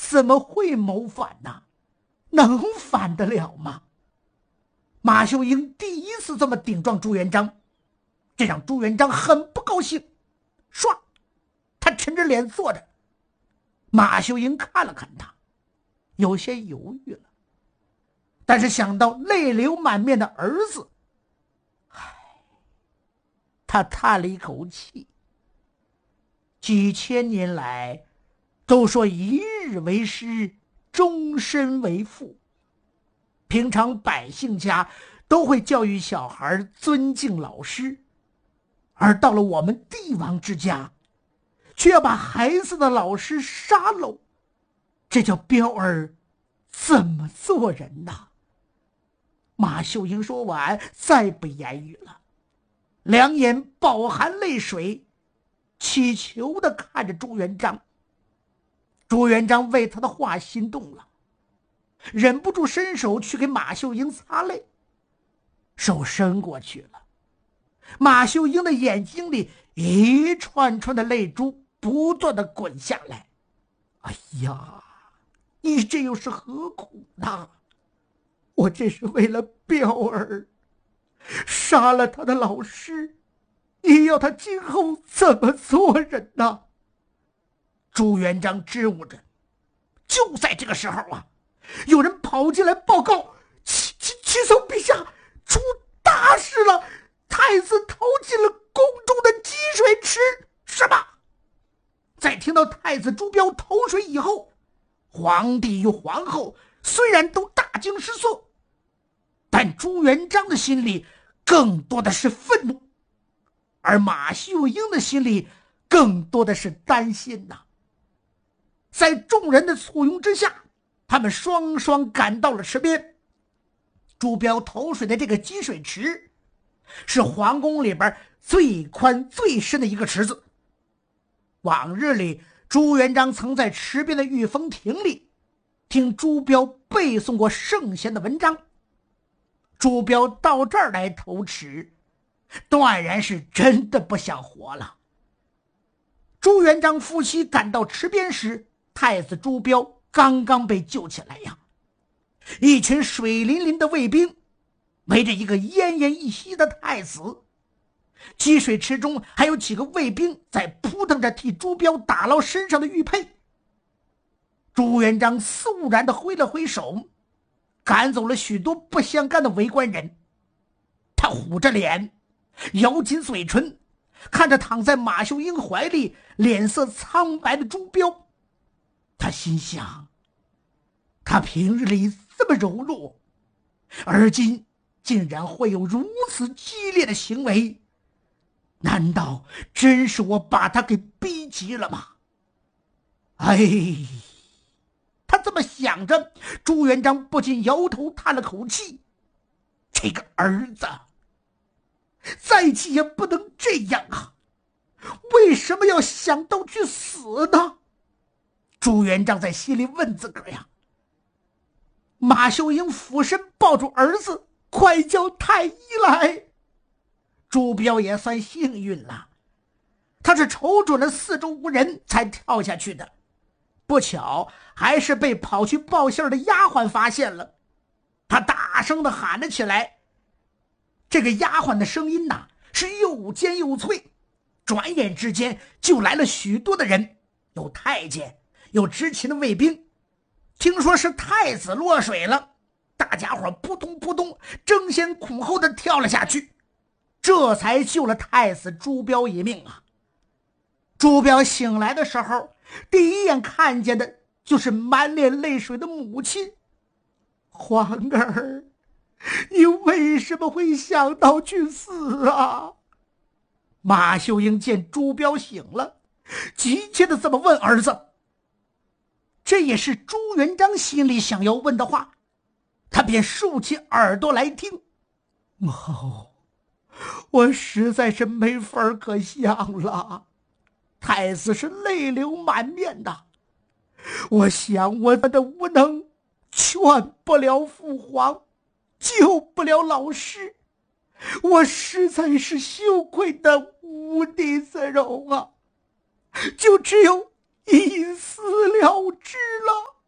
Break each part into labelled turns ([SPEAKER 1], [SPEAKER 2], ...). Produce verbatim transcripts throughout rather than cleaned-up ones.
[SPEAKER 1] 怎么会谋反呢？能反得了吗？马秀英第一次这么顶撞朱元璋，这让朱元璋很不高兴。唰，他沉着脸坐着。马秀英看了看他，有些犹豫了，但是想到泪流满面的儿子，唉，他叹了一口气。几千年来都说一日为师，终身为父，平常百姓家都会教育小孩尊敬老师，而到了我们帝王之家，却要把孩子的老师杀喽，这叫彪儿怎么做人呐？马秀英说完，再不言语了，两眼饱含泪水，祈求地看着朱元璋。朱元璋为他的话心动了，忍不住伸手去给马秀英擦泪。手伸过去了，马秀英的眼睛里一串串的泪珠不断地滚下来。哎呀，你这又是何苦呢？我这是为了彪儿，杀了他的老师，你要他今后怎么做人呢？朱元璋支吾着。就在这个时候啊，有人跑进来报告：启启启奏陛下，出大事了！太子投进了宫中的积水池。什么？在听到太子朱标投水以后，皇帝与皇后虽然都大惊失色，但朱元璋的心里更多的是愤怒，而马秀英的心里更多的是担心呐。在众人的簇拥之下，他们双双赶到了池边。朱标投水的这个积水池是皇宫里边最宽最深的一个池子。往日里，朱元璋曾在池边的御风亭里听朱标背诵过圣贤的文章。朱标到这儿来投池，断然是真的不想活了。朱元璋夫妻赶到池边时，太子朱标刚刚被救起来呀。一群水淋淋的卫兵围着一个奄奄一息的太子，积水池中还有几个卫兵在扑腾着替朱标打捞身上的玉佩。朱元璋肃然地挥了挥手，赶走了许多不相干的围观人。他虎着脸，咬紧嘴唇，看着躺在马秀英怀里脸色苍白的朱标。他心想，他平日里这么柔弱，而今竟然会有如此激烈的行为，难道真是我把他给逼急了吗？哎，他这么想着，朱元璋不禁摇头叹了口气。这个儿子再急也不能这样啊，为什么要想到去死呢？朱元璋在心里问自个儿呀。马秀英俯身抱住儿子，快叫太医来。朱标也算幸运了，他是瞅准了四周无人才跳下去的，不巧还是被跑去报信的丫鬟发现了。他大声地喊了起来，这个丫鬟的声音呐，是又尖又脆，转眼之间就来了许多的人，有太监，有执勤的卫兵。听说是太子落水了，大家伙扑通扑通争先恐后的跳了下去，这才救了太子朱标一命啊。朱标醒来的时候，第一眼看见的就是满脸泪水的母亲。皇儿，你为什么会想到去死啊？马秀英见朱标醒了，急切的这么问儿子。这也是朱元璋心里想要问的话，他便竖起耳朵来听。哦，我实在是没法可想了，太子是泪流满面的，我想我的无能劝不了父皇，救不了老师，我实在是羞愧的无地自容啊，就只有一死了之了。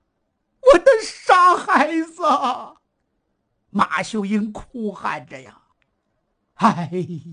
[SPEAKER 1] 孩子！马秀英哭喊着呀。哎，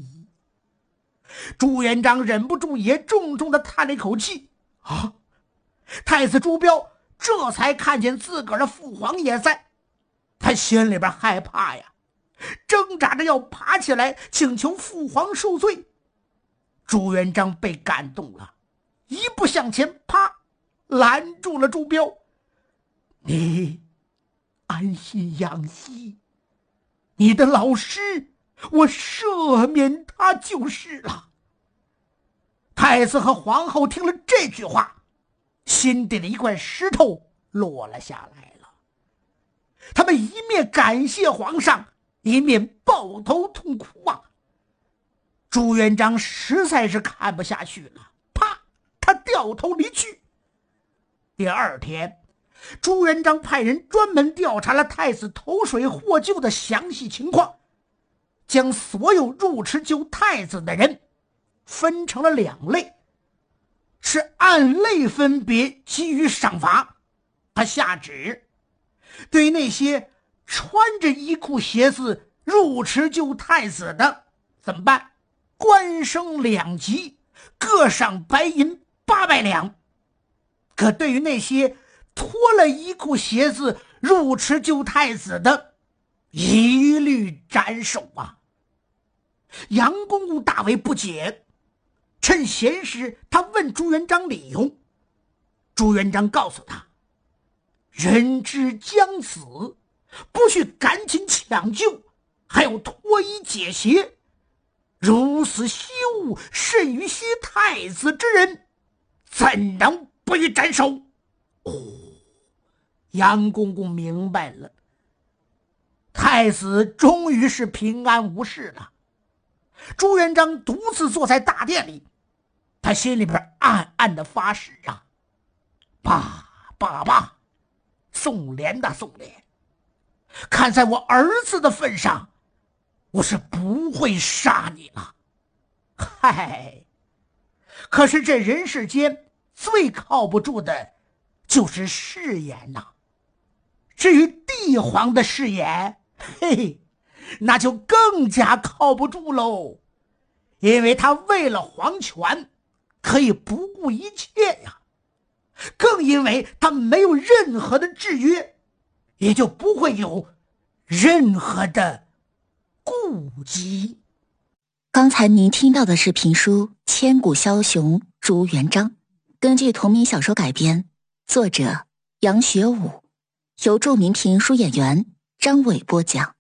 [SPEAKER 1] 朱元璋忍不住也重重的叹了一口气啊！太子朱标这才看见自个儿的父皇也在，他心里边害怕呀，挣扎着要爬起来请求父皇恕罪。朱元璋被感动了，一步向前，啪，拦住了朱标。你安心养息，你的老师我赦免他就是了。太子和皇后听了这句话，心底的一块石头落了下来了。他们一面感谢皇上，一面抱头痛哭啊。朱元璋实在是看不下去了，啪，他掉头离去。第二天，朱元璋派人专门调查了太子投水获救的详细情况，将所有入池救太子的人分成了两类，是按类分别给予赏罚。他下旨，对那些穿着衣裤鞋子入池救太子的怎么办？官升两级，各赏白银八百两。可对于那些脱了衣裤鞋子入池救太子的，一律斩首啊！杨公公大为不解，趁闲时他问朱元璋理由。朱元璋告诉他，人之将死，不去赶紧抢救，还有脱衣解鞋，如此羞恶甚于挟太子之人，怎能不予斩首？哦，杨公公明白了，太子终于是平安无事了。朱元璋独自坐在大殿里，他心里边暗暗的发誓啊，爸爸爸，宋濂呐宋濂，看在我儿子的份上，我是不会杀你了。嗨，可是这人世间最靠不住的就是誓言呐、啊。至于帝皇的誓言，嘿，那就更加靠不住喽，因为他为了皇权可以不顾一切呀，更因为他没有任何的制约，也就不会有任何的顾忌。
[SPEAKER 2] 刚才您听到的是评书《千古枭雄朱元璋》，根据同名小说改编，作者杨学武，由著名评书演员张伟播讲。